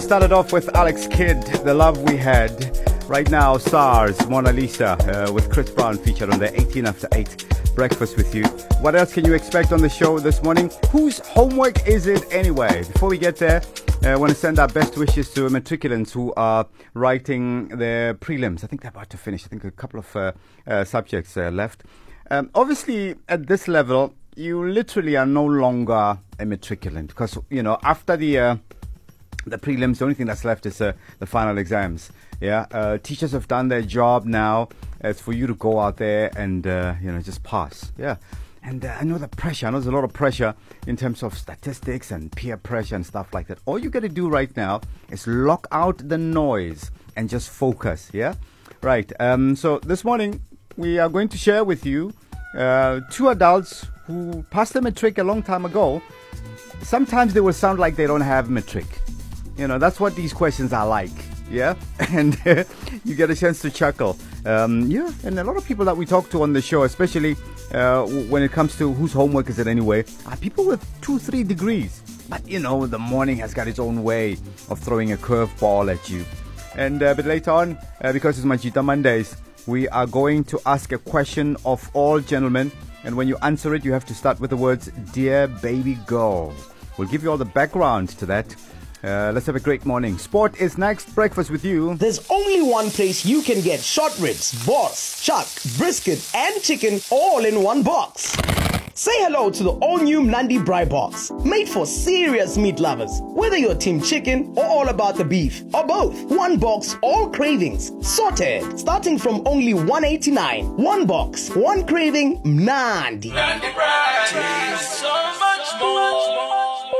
started off with Alex Kidd, The Love We Had. Right now, SARS, Mona Lisa, with Chris Brown featured on the 18 after 8 breakfast with you. What else can you expect on the show this morning? Whose homework is it anyway? Before we get there, I want to send our best wishes to matriculants who are writing their prelims. I think they're about to finish. I think a couple of subjects left. Obviously, at this level, you literally are no longer a matriculant because, you know, after the prelims, the only thing that's left is the final exams. Yeah, teachers have done their job now. It's for you to go out there and, just pass. Yeah. And I know the pressure. I know there's a lot of pressure in terms of statistics and peer pressure and stuff like that. All you got to do right now is lock out the noise and just focus. Yeah. Right. So this morning we are going to share with you two adults who passed the matric a long time ago. Sometimes they will sound like they don't have matric. You know, that's what these questions are like. Yeah, and you get a chance to chuckle. And a lot of people that we talk to on the show, especially when it comes to whose homework is it anyway, are people with 2-3 degrees. But, you know, the morning has got its own way of throwing a curveball at you. And a bit later on, because it's Majita Mondays, we are going to ask a question of all gentlemen. And when you answer it, you have to start with the words, "Dear baby girl." We'll give you all the background to that. Let's have a great morning. Sport is next. Breakfast with you. There's only one place you can get short ribs, boss, chuck, brisket, and chicken all in one box. Say hello to the all-new Mnandi Braai Box, made for serious meat lovers. Whether you're team chicken or all about the beef, or both. One box, all cravings, sorted, starting from only $189. One box, one craving, Mnandi. Mnandi Braai, so much more.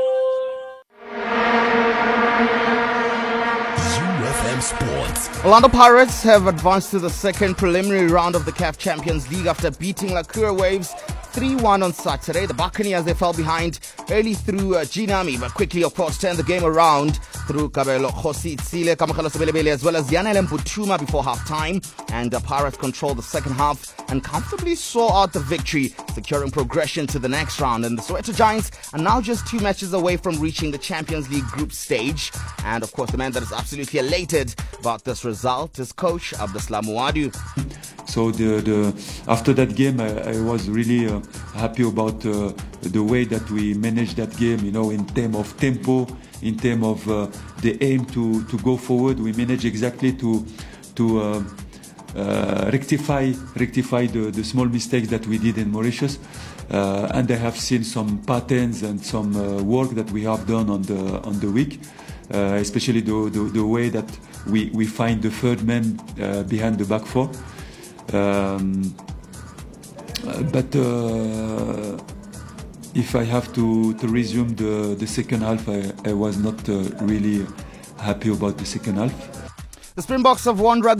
Sports. Orlando Pirates have advanced to the second preliminary round of the CAF Champions League after beating Lakura Waves 3-1 on Saturday. The Buccaneers, they fell behind early through Ginami, but quickly, of course, turned the game around through Kabelo Khosi Tsile, Kamagelo Sebelebele, as well as Yanele Mputuma before half-time. And the Pirates controlled the second half and comfortably saw out the victory, securing progression to the next round. And the Soweto Giants are now just 2 matches away from reaching the Champions League group stage. And, of course, the man that is absolutely elated about this result is coach Abdeslam Ouaddou. So after that game, I was really happy about the way that we managed that game. You know, in terms of tempo, in terms of the aim to go forward, we managed exactly to rectify the small mistakes that we did in Mauritius. And I have seen some patterns and some work that we have done on the week, especially the way that we find the third man behind the back four. But if I have to resume the second half, I was not really happy about the second half. The Springboks have won rugby